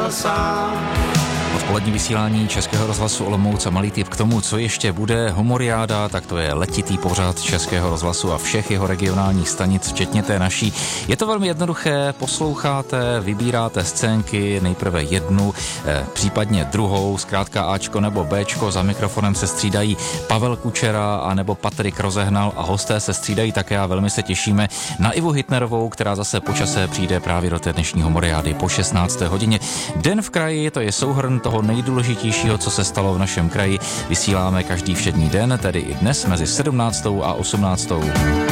zůstal sám. Odpolední vysílání Českého rozhlasu Olomouc a malý tip k tomu, co ještě bude Humoriáda, tak to je letitý pořad Českého rozhlasu a všech jeho regionálních stanic, včetně té naší. Je to velmi jednoduché, posloucháte, vybíráte scénky, nejprve jednu, případně druhou, zkrátka Ačko nebo Bčko, za mikrofonem se střídají Pavel Kučera a nebo Patrik Rozehnal a hosté se střídají také a velmi se těšíme na Ivu Hitnerovou, která zase po čase přijde právě do té dnešní Humoriády po 16. hodině. Den v kraji, to je souhrn toho nejdůležitějšího, co se stalo v našem kraji. Vysíláme každý všední den, tedy i dnes mezi 17. a 18.